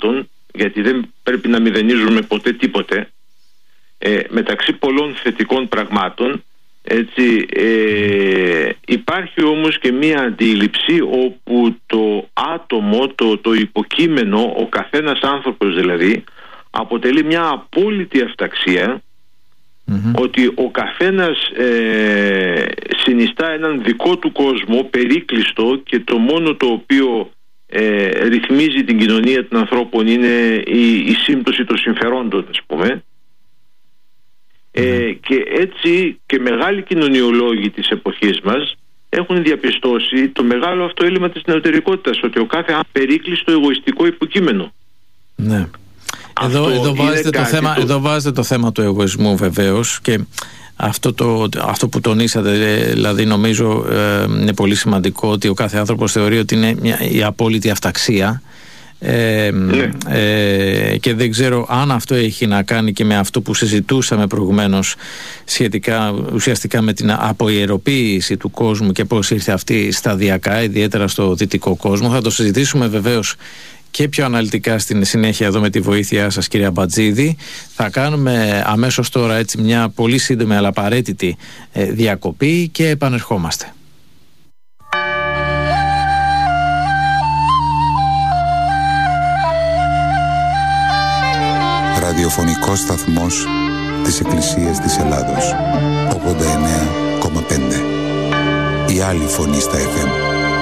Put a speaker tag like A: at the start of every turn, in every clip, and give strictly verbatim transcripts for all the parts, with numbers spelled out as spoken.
A: πραγμάτων, γιατί δεν πρέπει να μηδενίζουμε ποτέ τίποτε, ε, μεταξύ πολλών θετικών πραγμάτων, έτσι, ε, υπάρχει όμως και μία αντίληψη όπου το άτομο, το, το υποκείμενο, ο καθένας άνθρωπος δηλαδή, αποτελεί μια απόλυτη αυταξία, mm-hmm. ότι ο καθένας ε, συνιστά έναν δικό του κόσμο περίκλειστο, και το μόνο το οποίο ε, ρυθμίζει την κοινωνία των ανθρώπων είναι η, η σύμπτωση των συμφερόντων, ας πούμε. Ε, και έτσι και μεγάλοι κοινωνιολόγοι της εποχής μας έχουν διαπιστώσει το μεγάλο αυτό έλλειμμα της νεωτερικότητας, ότι ο κάθε περίκλειστο εγωιστικό υποκείμενο.
B: Ναι. Εδώ, εδώ, βάζετε το θέμα, το... εδώ βάζετε το θέμα του εγωισμού βεβαίως, και αυτό, το, αυτό που τονίσατε, δηλαδή νομίζω ε, είναι πολύ σημαντικό, ότι ο κάθε άνθρωπος θεωρεί ότι είναι μια, η απόλυτη αυταξία. Ε, ναι. ε, και δεν ξέρω αν αυτό έχει να κάνει και με αυτό που συζητούσαμε προηγουμένως σχετικά ουσιαστικά με την αποιεροποίηση του κόσμου και πώς ήρθε αυτή σταδιακά, ιδιαίτερα στο δυτικό κόσμο. Θα το συζητήσουμε βεβαίως και πιο αναλυτικά στην συνέχεια εδώ με τη βοήθειά σας, κύριε Αμπατζίδη. Θα κάνουμε αμέσως τώρα έτσι μια πολύ σύντομη αλλά απαραίτητη ε, διακοπή και επανερχόμαστε.
C: Ραδιοφωνικός σταθμός της Εκκλησίας της Ελλάδος, ογδόντα εννέα κόμμα πέντε. Η άλλη φωνή στα εφ εμ.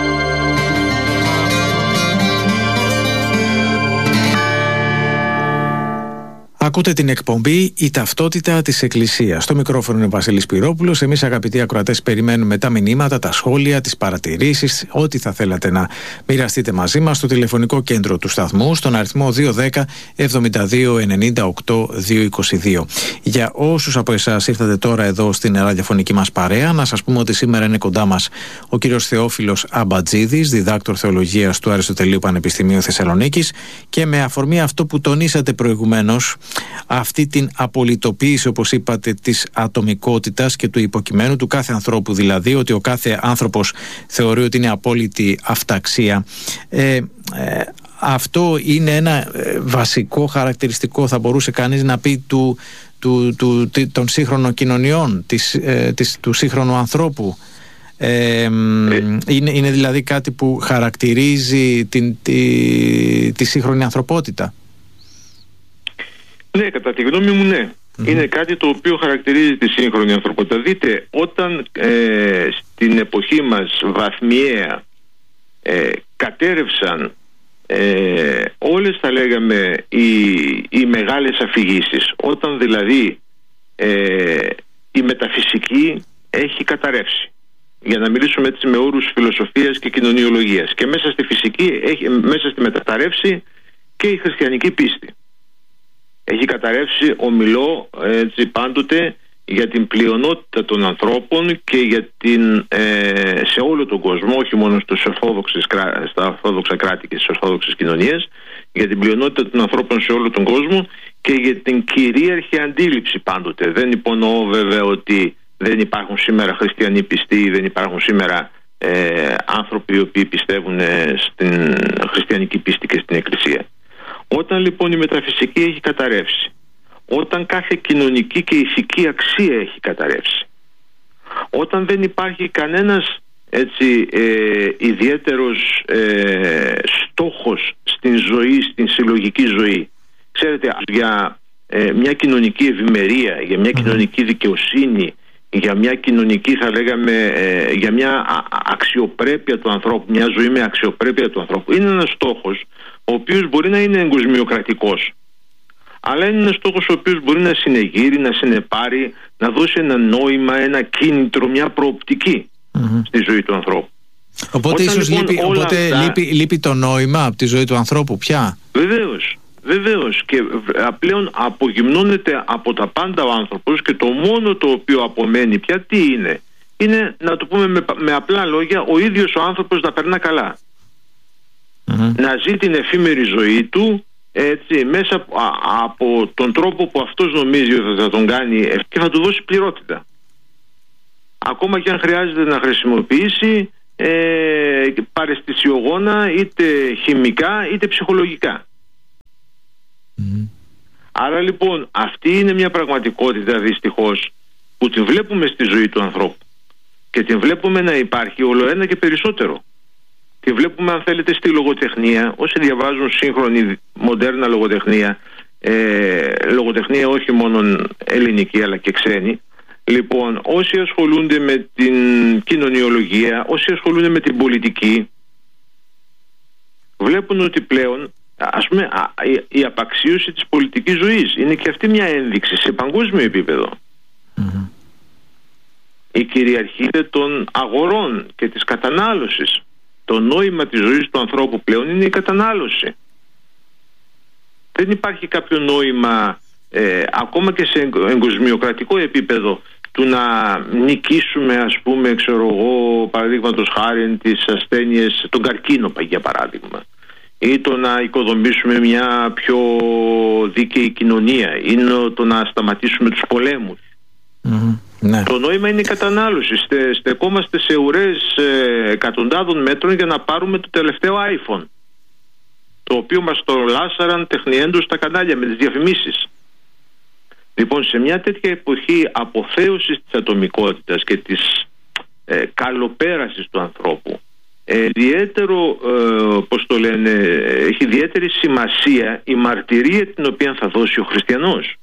B: Ακούτε την εκπομπή «Η ταυτότητα της Εκκλησίας». Στο μικρόφωνο είναι ο Βασίλης Πυρόπουλος. Εμείς, αγαπητοί ακροατές, περιμένουμε τα μηνύματα, τα σχόλια, τις παρατηρήσεις, ό,τι θα θέλατε να μοιραστείτε μαζί μας στο τηλεφωνικό κέντρο του σταθμού, στον αριθμό δύο ένα μηδέν εβδομήντα δύο ενενήντα οκτώ διακόσια είκοσι δύο. Για όσους από εσάς ήρθατε τώρα εδώ στην ραδιοφωνική μας παρέα, να σας πούμε ότι σήμερα είναι κοντά μας ο κύριος Θεόφιλος Αμπατζίδης, διδάκτορ θεολογίας του Αριστοτελείου Πανεπιστημίου Θεσσαλονίκης, και με αφορμή αυτό που τονίσατε προηγουμένως, αυτή την απολυτοποίηση, όπως είπατε, της ατομικότητας και του υποκειμένου του κάθε ανθρώπου, δηλαδή ότι ο κάθε άνθρωπος θεωρεί ότι είναι απόλυτη αυταξία. Ε, ε, αυτό είναι ένα ε, βασικό χαρακτηριστικό, θα μπορούσε κανείς να πει, του, του, του, του, των σύγχρονων κοινωνιών, της, ε, της, του σύγχρονου ανθρώπου. Ε, ε. Είναι, είναι δηλαδή κάτι που χαρακτηρίζει την, τη, τη σύγχρονη ανθρωπότητα.
A: Ναι, κατά τη γνώμη μου ναι. Mm-hmm. Είναι κάτι το οποίο χαρακτηρίζει τη σύγχρονη ανθρωπότητα. Δείτε, όταν ε, στην εποχή μας βαθμιαία ε, κατέρευσαν ε, όλες, θα λέγαμε, οι, οι μεγάλες αφηγήσεις, όταν δηλαδή ε, η μεταφυσική έχει καταρρεύσει, για να μιλήσουμε έτσι με όρους φιλοσοφίας και κοινωνιολογίας, και μέσα στη φυσική, έχει, μέσα στη μεταταρρεύση και η χριστιανική πίστη. Έχει καταρρεύσει, ομιλώ έτσι πάντοτε για την πλειονότητα των ανθρώπων και για την, ε, σε όλο τον κόσμο, όχι μόνο στους ορθόδοξες, στα ορθόδοξα κράτη και στις ορθόδοξες κοινωνίες, για την πλειονότητα των ανθρώπων σε όλο τον κόσμο και για την κυρίαρχη αντίληψη πάντοτε. Δεν υπονοώ βέβαια ότι δεν υπάρχουν σήμερα χριστιανοί πιστοί, δεν υπάρχουν σήμερα ε, άνθρωποι οι οποίοι πιστεύουν στην χριστιανική πίστη και στην Εκκλησία. Όταν λοιπόν η μεταφυσική έχει καταρρεύσει, όταν κάθε κοινωνική και ηθική αξία έχει καταρρεύσει, όταν δεν υπάρχει κανένας έτσι ε, ιδιαίτερος ε, στόχος στην ζωή, στην συλλογική ζωή, ξέρετε, για ε, μια κοινωνική ευημερία, για μια κοινωνική δικαιοσύνη, για μια κοινωνική, θα λέγαμε, ε, για μια αξιοπρέπεια του ανθρώπου, μια ζωή με αξιοπρέπεια του ανθρώπου, είναι ένας στόχος ο οποίος μπορεί να είναι εγκοσμιοκρατικός, αλλά είναι ένας στόχος ο οποίος μπορεί να συνεγείρει, να συνεπάρει, να δώσει ένα νόημα, ένα κίνητρο, μια προοπτική mm-hmm. στη ζωή του ανθρώπου.
B: Οπότε ίσως λοιπόν, λείπει, οπότε αυτά... λείπει, λείπει το νόημα από τη ζωή του ανθρώπου πια.
A: Βεβαίως, βεβαίως, και πλέον απογυμνώνεται από τα πάντα ο άνθρωπος, και το μόνο το οποίο απομένει πια τι είναι? Είναι, να το πούμε με, με απλά λόγια, ο ίδιος ο άνθρωπος να περνά καλά. Mm-hmm. Να ζει την εφήμερη ζωή του έτσι, μέσα από, α, από τον τρόπο που αυτός νομίζει ότι θα τον κάνει και θα του δώσει πληρότητα, ακόμα και αν χρειάζεται να χρησιμοποιήσει ε, παραισθησιογόνα, είτε χημικά είτε ψυχολογικά. Mm. Άρα λοιπόν αυτή είναι μια πραγματικότητα δυστυχώς που την βλέπουμε στη ζωή του ανθρώπου και την βλέπουμε να υπάρχει όλο ένα και περισσότερο. Τη βλέπουμε, αν θέλετε, στη λογοτεχνία. Όσοι διαβάζουν σύγχρονη μοντέρνα λογοτεχνία, ε, λογοτεχνία όχι μόνο ελληνική αλλά και ξένη, λοιπόν, όσοι ασχολούνται με την κοινωνιολογία, όσοι ασχολούνται με την πολιτική, βλέπουν ότι πλέον, ας πούμε, η απαξίωση της πολιτικής ζωής είναι και αυτή μια ένδειξη σε παγκόσμιο επίπεδο. Mm-hmm. Η κυριαρχία των αγορών και της κατανάλωσης. Το νόημα της ζωής του ανθρώπου πλέον είναι η κατανάλωση. Δεν υπάρχει κάποιο νόημα ε, ακόμα και σε εγκοσμιοκρατικό επίπεδο του να νικήσουμε, ας πούμε, ξέρω εγώ, παραδείγματος χάριν, τις ασθένειες, τον καρκίνο για παράδειγμα, ή το να οικοδομήσουμε μια πιο δίκαιη κοινωνία, ή το να σταματήσουμε τους πολέμους. Mm-hmm. Ναι. Το νόημα είναι η κατανάλωση. Στε, στεκόμαστε σε ουρές ε, εκατοντάδων μέτρων για να πάρουμε το τελευταίο iPhone, το οποίο μας το λάσαραν τεχνιέντως στα κανάλια με τις διαφημίσεις. Λοιπόν, σε μια τέτοια εποχή αποθέωσης της ατομικότητας και της ε, καλοπέρασης του ανθρώπου, ε, ιδιαίτερο, ε, πώς το λένε, έχει ιδιαίτερη σημασία η μαρτυρία την οποία θα δώσει ο χριστιανός.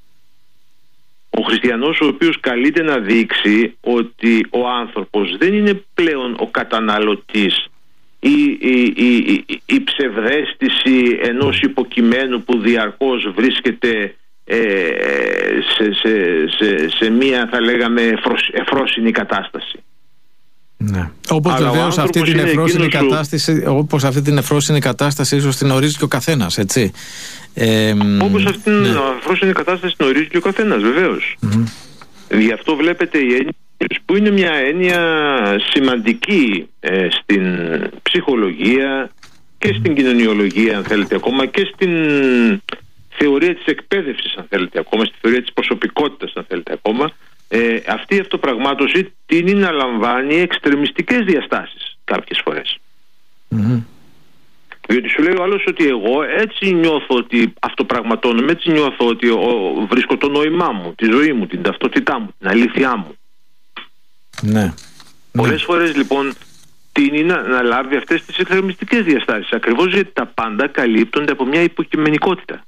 A: Ο χριστιανός, ο οποίος καλείται να δείξει ότι ο άνθρωπος δεν είναι πλέον ο καταναλωτής ή η, η, η, η, η ψευδαίσθηση ενός υποκειμένου που διαρκώς βρίσκεται ε, σε, σε, σε, σε μία, θα λέγαμε, εφρόσ, εφρόσινη κατάσταση. Ναι.
B: Όπως βεβαίως αυτή την εφρόσινη κατάσταση, που... όπως αυτή την εφρόσινη κατάσταση ίσως την ορίζει και ο καθένας, έτσι. Ε,
A: όπως αυτή την ναι. εφρόσινη κατάσταση την ορίζει και ο καθένας, βεβαίως. Mm-hmm. Γι' αυτό βλέπετε η έννοια, που είναι μια έννοια σημαντική ε, στην ψυχολογία και στην κοινωνιολογία, αν θέλετε, ακόμα και στην θεωρία της εκπαίδευσης, αν θέλετε, ακόμα στη θεωρία της προσωπικότητας, αν θέλετε, ακόμα. Ε, αυτή η αυτοπραγμάτωση τείνει να λαμβάνει εξτρεμιστικές διαστάσεις κάποιες φορές. Mm-hmm. Διότι σου λέει ο άλλος ότι εγώ έτσι νιώθω ότι αυτοπραγματώνομαι, έτσι νιώθω ότι ο, βρίσκω το νόημά μου, τη ζωή μου, την ταυτότητά μου, την αλήθειά μου. Ναι. Πολλές ναι. φορές λοιπόν τείνει να, να λάβει αυτές τις εξτρεμιστικές διαστάσεις, ακριβώς γιατί τα πάντα καλύπτονται από μια υποκειμενικότητα.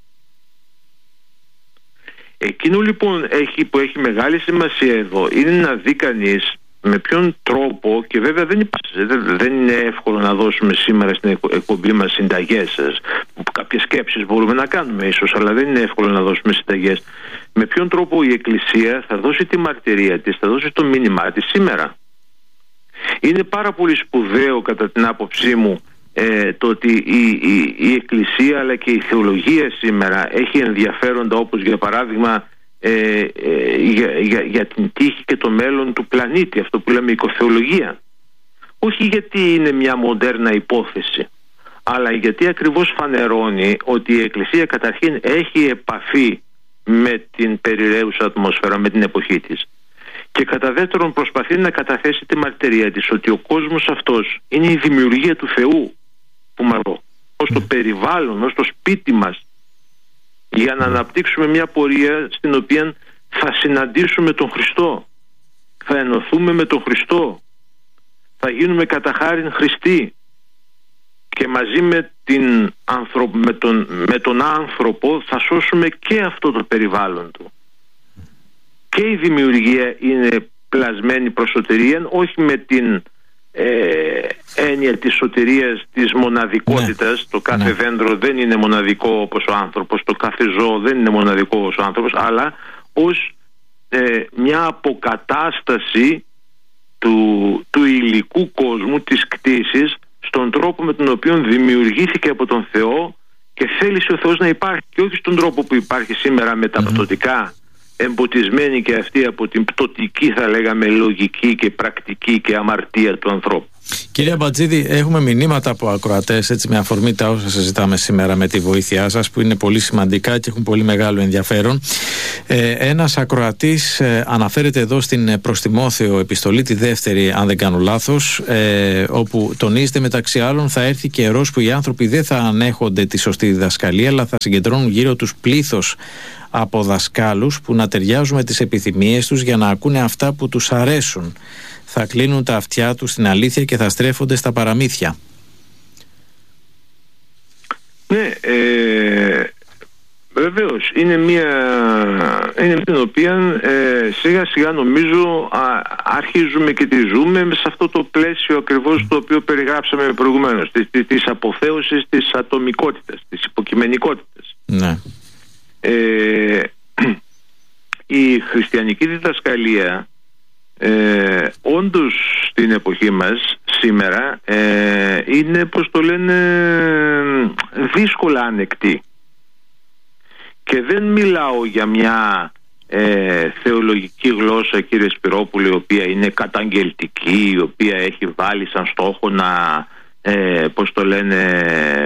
A: Εκείνο λοιπόν έχει, που έχει μεγάλη σημασία εδώ είναι να δει κανείς με ποιον τρόπο, και βέβαια δεν, υπάρχει, δεν είναι εύκολο να δώσουμε σήμερα στην εκπομπή μας συνταγές, κάποιες σκέψεις μπορούμε να κάνουμε ίσως, αλλά δεν είναι εύκολο να δώσουμε συνταγές. Με ποιον τρόπο η Εκκλησία θα δώσει τη μαρτυρία της, θα δώσει το μήνυμά της σήμερα. Είναι πάρα πολύ σπουδαίο κατά την άποψή μου Ε, το ότι η, η, η Εκκλησία αλλά και η θεολογία σήμερα έχει ενδιαφέροντα, όπως για παράδειγμα ε, ε, για, για, για την τύχη και το μέλλον του πλανήτη, αυτό που λέμε οικοθεολογία. Όχι γιατί είναι μια μοντέρνα υπόθεση, αλλά γιατί ακριβώς φανερώνει ότι η Εκκλησία καταρχήν έχει επαφή με την περιραίουσα ατμόσφαιρα, με την εποχή της, και κατά δεύτερον προσπαθεί να καταθέσει τη μαρτυρία της ότι ο κόσμος αυτός είναι η δημιουργία του Θεού, που μαρώ, ως το περιβάλλον, ως το σπίτι μας, για να αναπτύξουμε μια πορεία στην οποία θα συναντήσουμε τον Χριστό, θα ενωθούμε με τον Χριστό, θα γίνουμε κατά χάριν Χριστοί, και μαζί με, την άνθρω... με, τον... με τον άνθρωπο θα σώσουμε και αυτό το περιβάλλον του. Και η δημιουργία είναι πλασμένη προς σωτηρία, όχι με την Ε, έννοια της σωτηρίας, της μοναδικότητας. Ναι. Το κάθε ναι. δέντρο δεν είναι μοναδικό όπως ο άνθρωπος, το κάθε ζώο δεν είναι μοναδικό όπως ο άνθρωπος, αλλά ως ε, μια αποκατάσταση του, του υλικού κόσμου, της κτήσης, στον τρόπο με τον οποίο δημιουργήθηκε από τον Θεό και θέλησε ο Θεός να υπάρχει, και όχι στον τρόπο που υπάρχει σήμερα με τα mm-hmm. πτωτικά, εμποτισμένη και αυτή από την πτωτική, θα λέγαμε, λογική και πρακτική και αμαρτία του ανθρώπου.
B: Κύριε Μπατζίδη, έχουμε μηνύματα από ακροατές, έτσι, με αφορμή τα όσα συζητάμε σήμερα με τη βοήθειά σας, που είναι πολύ σημαντικά και έχουν πολύ μεγάλο ενδιαφέρον. Ε, ένας ακροατής ε, αναφέρεται εδώ στην προς Τιμόθεο επιστολή, τη δεύτερη, αν δεν κάνω λάθος, ε, όπου τονίζεται μεταξύ άλλων θα έρθει καιρός που οι άνθρωποι δεν θα ανέχονται τη σωστή διδασκαλία, αλλά θα συγκεντρώνουν γύρω τους πλήθος από δασκάλους που να ταιριάζουν με τις επιθυμίες τους για να ακούνε αυτά που τους αρέσουν. Θα κλείνουν τα αυτιά τους στην αλήθεια και θα στρέφονται στα παραμύθια.
A: Ναι, ε, βεβαίως είναι μια, είναι μια την οποία ε, σιγά σιγά νομίζω α, αρχίζουμε και τη ζούμε σε αυτό το πλαίσιο ακριβώς το οποίο περιγράψαμε προηγουμένως, της, της, της αποθέωσης της ατομικότητας, της υποκειμενικότητας.
B: Ναι.
A: Ε, η χριστιανική διδασκαλία Ε, όντως στην εποχή μας σήμερα ε, είναι, πως το λένε, δύσκολα ανεκτή, και δεν μιλάω για μια ε, θεολογική γλώσσα, κύριε Σπυρόπουλε, η οποία είναι καταγγελτική, η οποία έχει βάλει σαν στόχο να ε, πως το λένε,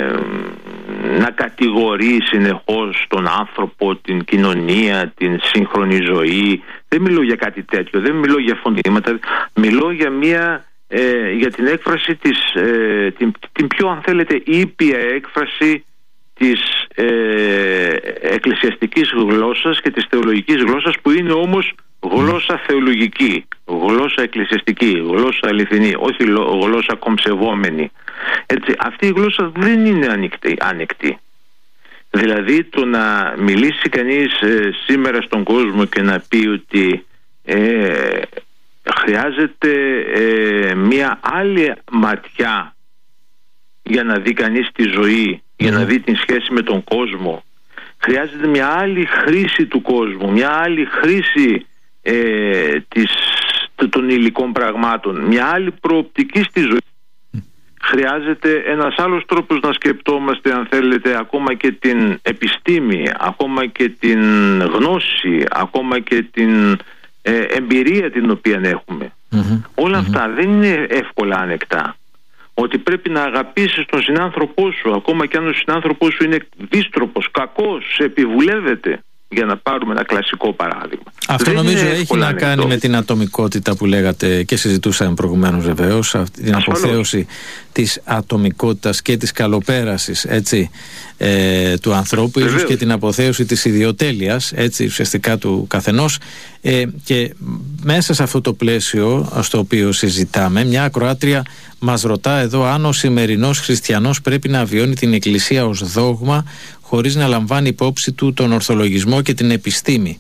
A: να κατηγορεί συνεχώς τον άνθρωπο, την κοινωνία, την σύγχρονη ζωή. Δεν μιλώ για κάτι τέτοιο, δεν μιλώ για φωνήματα, μιλώ για, μια, ε, για την έκφραση της, ε, την, την πιο, αν θέλετε, ήπια έκφραση της ε, εκκλησιαστικής γλώσσας και της θεολογικής γλώσσας, που είναι όμως γλώσσα θεολογική, γλώσσα εκκλησιαστική, γλώσσα αληθινή, όχι γλώσσα κομψευόμενη. Έτσι, αυτή η γλώσσα δεν είναι ανοιχτή, ανοιχτή. Δηλαδή το να μιλήσει κανείς ε, σήμερα στον κόσμο και να πει ότι ε, χρειάζεται ε, μια άλλη ματιά για να δει κανείς τη ζωή, για να δει την σχέση με τον κόσμο, χρειάζεται μια άλλη χρήση του κόσμου, μια άλλη χρήση ε, της, των υλικών πραγμάτων, μια άλλη προοπτική στη ζωή. Χρειάζεται ένας άλλος τρόπος να σκεπτόμαστε, αν θέλετε, ακόμα και την επιστήμη, ακόμα και την γνώση, ακόμα και την ε, εμπειρία την οποία έχουμε. Mm-hmm. Όλα mm-hmm. αυτά δεν είναι εύκολα ανεκτά. Ότι πρέπει να αγαπήσεις τον συνάνθρωπό σου, ακόμα και αν ο συνάνθρωπός σου είναι δύστροπος, κακός, σε επιβουλεύεται, για να πάρουμε ένα κλασικό παράδειγμα.
B: Αυτό δεν νομίζω έχει να ανεκτό. κάνει με την ατομικότητα που λέγατε και συζητούσαμε προηγουμένως, βεβαίως, την αποθέωση της ατομικότητας και της καλοπέρασης, έτσι, ε, του ανθρώπου, βεβαίως, ίσως και την αποθέωση της ιδιοτέλειας, έτσι, ουσιαστικά του καθενός, ε, και μέσα σε αυτό το πλαίσιο στο οποίο συζητάμε, μια ακροάτρια μας ρωτά εδώ αν ο σημερινός χριστιανός πρέπει να βιώνει την Εκκλησία ως δόγμα χωρίς να λαμβάνει υπόψη του τον ορθολογισμό και την επιστήμη.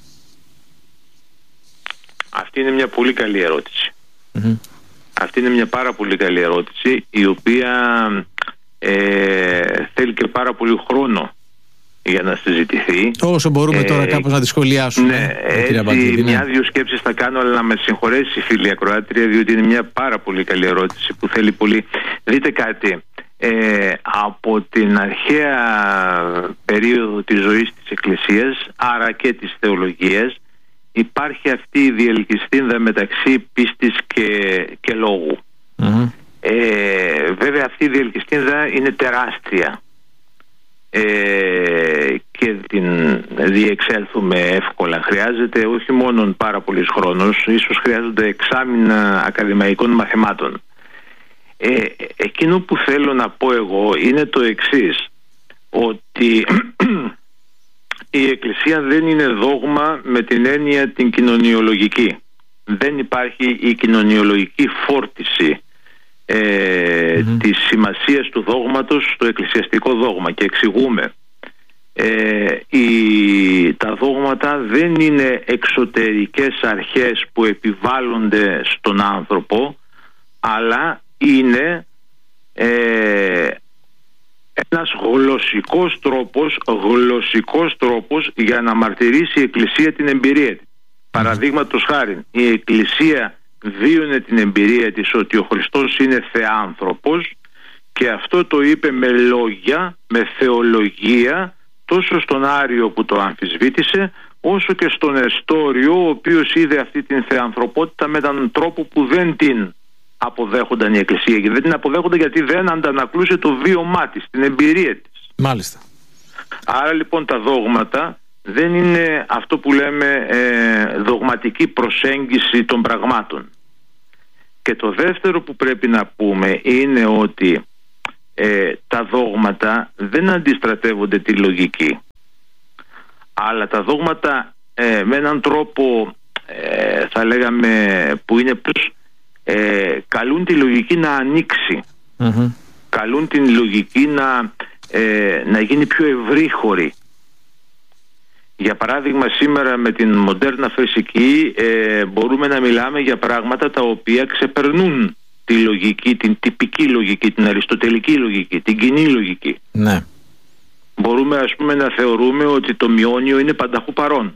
A: Αυτή είναι μια πολύ καλή ερώτηση.
B: Mm-hmm.
A: Αυτή είναι μια πάρα πολύ καλή ερώτηση, η οποία ε, θέλει και πάρα πολύ χρόνο για να συζητηθεί.
B: Όσο μπορούμε ε, τώρα κάπως να τη σχολιάσουμε.
A: Ναι, έτσι, Μπαντίδη, μια-δύο σκέψεις θα κάνω, αλλά να με συγχωρέσει η φίλη ακροάτρια, διότι είναι μια πάρα πολύ καλή ερώτηση που θέλει πολύ. Δείτε κάτι. Ε, από την αρχαία περίοδο της ζωής της Εκκλησίας, άρα και της θεολογίας, υπάρχει αυτή η διελκυστίνδα μεταξύ πίστης και, και λόγου.
B: Mm-hmm.
A: Ε, βέβαια αυτή η διελκυστίνδα είναι τεράστια ε, και την διεξέλθουμε εύκολα. Χρειάζεται όχι μόνο πάρα πολύς χρόνος, ίσως χρειάζονται εξάμηνα ακαδημαϊκών μαθημάτων. Ε, εκείνο που θέλω να πω εγώ είναι το εξής, ότι η Εκκλησία δεν είναι δόγμα με την έννοια την κοινωνιολογική. Δεν υπάρχει η κοινωνιολογική φόρτιση ε, mm-hmm. της σημασίας του δόγματος στο εκκλησιαστικό δόγμα, και εξηγούμε. Ε, η, τα δόγματα δεν είναι εξωτερικές αρχές που επιβάλλονται στον άνθρωπο, αλλά είναι ε, ένας γλωσσικός τρόπος, γλωσσικός τρόπος για να μαρτυρήσει η Εκκλησία την εμπειρία της. Παραδείγματος χάριν, η Εκκλησία βίωνε την εμπειρία της ότι ο Χριστός είναι θεάνθρωπος, και αυτό το είπε με λόγια, με θεολογία, τόσο στον Άριο που το αμφισβήτησε, όσο και στον Εστόριο, ο οποίος είδε αυτή την θεανθρωπότητα με έναν τρόπο που δεν την αποδέχονταν η Εκκλησία, και δεν την αποδέχονταν γιατί δεν αντανακλούσε το βίωμά της, την εμπειρία της.
B: Μάλιστα.
A: Άρα λοιπόν τα δόγματα δεν είναι αυτό που λέμε ε, δογματική προσέγγιση των πραγμάτων. Και το δεύτερο που πρέπει να πούμε είναι ότι ε, τα δόγματα δεν αντιστρατεύονται τη λογική, αλλά τα δόγματα ε, με έναν τρόπο ε, θα λέγαμε που είναι plus, ε, καλούν τη λογική να ανοίξει, mm-hmm. καλούν την λογική να, ε, να γίνει πιο ευρύχωρη. Για παράδειγμα, σήμερα με την μοντέρνα φυσική ε, μπορούμε να μιλάμε για πράγματα τα οποία ξεπερνούν τη λογική, την τυπική λογική, την αριστοτελική λογική, την κοινή λογική.
B: Ναι.
A: Μπορούμε, ας πούμε, να θεωρούμε ότι το μειώνιο είναι πανταχού παρόν.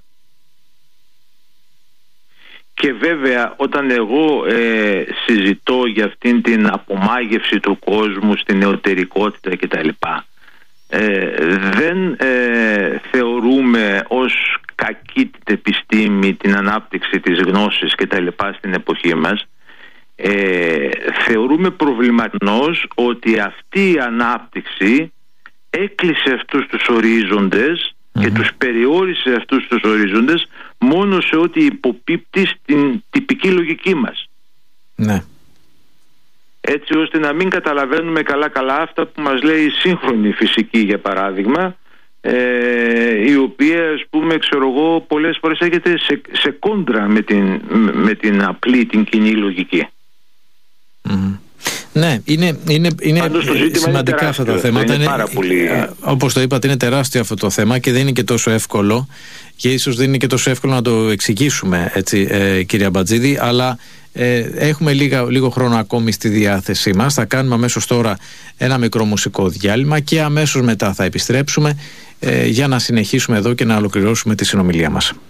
A: Και βέβαια όταν εγώ ε, συζητώ για αυτήν την απομάγευση του κόσμου στην νεωτερικότητα κτλ, ε, δεν ε, θεωρούμε ως κακή την επιστήμη, την ανάπτυξη της γνώσης κτλ στην εποχή μας. ε, θεωρούμε προβληματικός ότι αυτή η ανάπτυξη έκλεισε αυτούς τους ορίζοντες mm-hmm. και τους περιόρισε αυτούς τους ορίζοντες μόνο σε ό,τι υποπίπτει στην τυπική λογική μας.
B: Ναι.
A: Έτσι ώστε να μην καταλαβαίνουμε καλά-καλά αυτά που μας λέει η σύγχρονη φυσική, για παράδειγμα, ε, η οποία, ας πούμε, ξέρω εγώ, πολλές φορές έρχεται σε, σε κόντρα με την, με την απλή, την κοινή λογική.
B: Mm-hmm. Ναι, είναι, είναι, είναι σημαντικά είναι αυτά τα θέματα.
A: Είναι πάρα πολύ...
B: Όπως το είπατε, είναι τεράστιο αυτό το θέμα και δεν είναι και τόσο εύκολο, και ίσως δεν είναι και τόσο εύκολο να το εξηγήσουμε, έτσι, ε, κυρία Μπατζίδη, αλλά ε, έχουμε λίγα, λίγο χρόνο ακόμη στη διάθεσή μας. Θα κάνουμε αμέσως τώρα ένα μικρό μουσικό διάλειμμα και αμέσως μετά θα επιστρέψουμε ε, για να συνεχίσουμε εδώ και να ολοκληρώσουμε τη συνομιλία μας.